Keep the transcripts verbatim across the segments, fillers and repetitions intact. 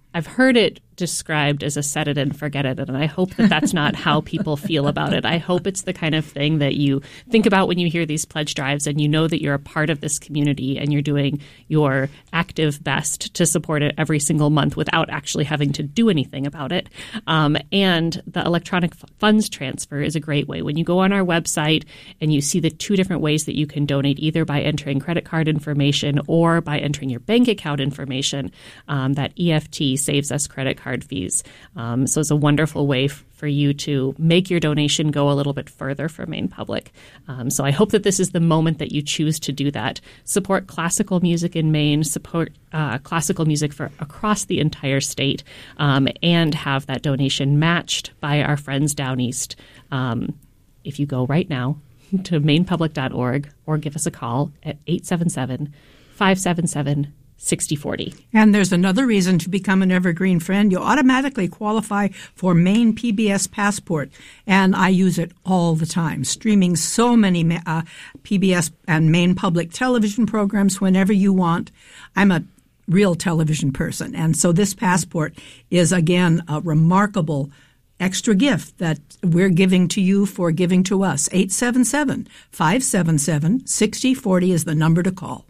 I've heard it described as a set it and forget it, and I hope that that's not how people feel about it. I hope it's the kind of thing that you think about when you hear these pledge drives and you know that you're a part of this community and you're doing your active best to support it every single month without actually having to do anything about it. Um, and the electronic f- funds transfer is a great way. When you go on our website and you see the two different ways that you can donate, either by entering credit card information or by entering your bank account information, um, that E F T saves us credit card fees. Um, so it's a wonderful way f- for you to make your donation go a little bit further for Maine Public. Um, so I hope that this is the moment that you choose to do that. Support classical music in Maine, support uh, classical music for across the entire state, um, and have that donation matched by our friends down east. Um, if you go right now to maine public dot org or give us a call at eight seven seven, five seven seven, six oh four oh. And there's another reason to become an Evergreen friend. You automatically qualify for Maine P B S Passport, and I use it all the time, streaming so many uh, P B S and Maine Public television programs whenever you want. I'm a real television person, and so this passport is, again, a remarkable extra gift that we're giving to you for giving to us. eight seven seven, five seven seven, six oh four oh is the number to call.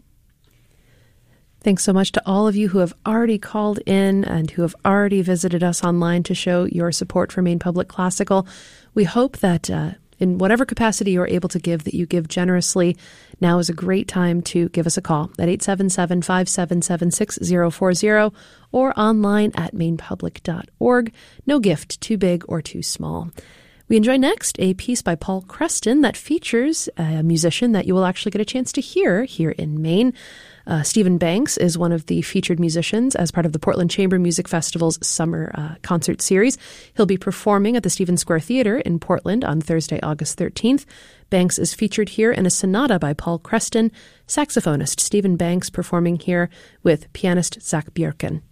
Thanks so much to all of you who have already called in and who have already visited us online to show your support for Maine Public Classical. We hope that uh, in whatever capacity you're able to give, that you give generously. Now is a great time to give us a call at eight seven seven, five seven seven, six oh four oh or online at maine public dot org. No gift too big or too small. We enjoy next a piece by Paul Creston that features a musician that you will actually get a chance to hear here in Maine. Uh, Stephen Banks is one of the featured musicians as part of the Portland Chamber Music Festival's summer uh, concert series. He'll be performing at the Stevens Square Theater in Portland on Thursday, August thirteenth. Banks is featured here in a sonata by Paul Creston, saxophonist Stephen Banks performing here with pianist Zach Bjerken.